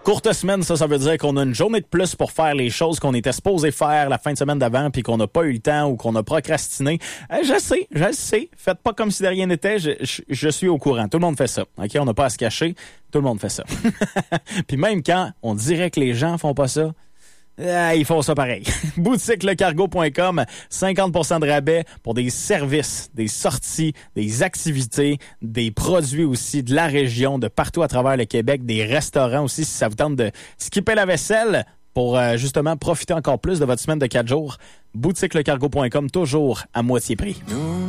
Courte semaine, ça veut dire qu'on a une journée de plus pour faire les choses qu'on était supposé faire la fin de semaine d'avant puis qu'on n'a pas eu le temps ou qu'on a procrastiné. Je sais. Faites pas comme si de rien n'était. Je suis au courant. Tout le monde fait ça. OK? On n'a pas à se cacher. Tout le monde fait ça. Puis même quand on dirait que les gens font pas ça, ils font ça pareil. Boutiquelecargo.com, 50% de rabais pour des services, des sorties, des activités, des produits aussi de la région, de partout à travers le Québec, des restaurants aussi, si ça vous tente de skipper la vaisselle pour justement profiter encore plus de votre semaine de 4 jours. Boutiquelecargo.com, toujours à moitié prix.